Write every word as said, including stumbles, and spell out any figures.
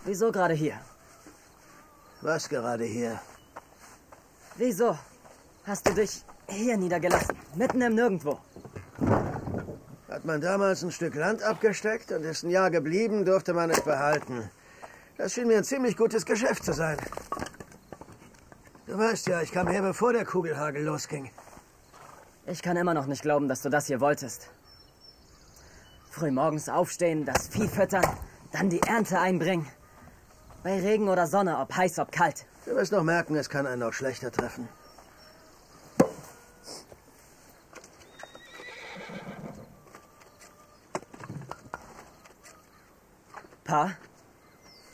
Wieso gerade hier? Was gerade hier? Wieso hast du dich hier niedergelassen? Mitten im Nirgendwo. Hat man damals ein Stück Land abgesteckt und ist ein Jahr geblieben, durfte man es behalten. Das schien mir ein ziemlich gutes Geschäft zu sein. Du weißt ja, ich kam her, bevor der Kugelhagel losging. Ich kann immer noch nicht glauben, dass du das hier wolltest. Frühmorgens aufstehen, das Vieh füttern, dann die Ernte einbringen. Bei Regen oder Sonne, ob heiß, ob kalt. Du wirst noch merken, es kann einen auch schlechter treffen. Pa?